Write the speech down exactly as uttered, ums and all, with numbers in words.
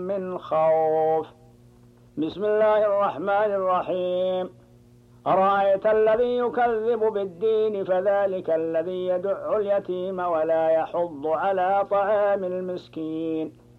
من خوف. بسم الله الرحمن الرحيم. أرأيت الذي يكذب بالدين فذلك الذي يدع اليتيم ولا يحض على طعام المسكين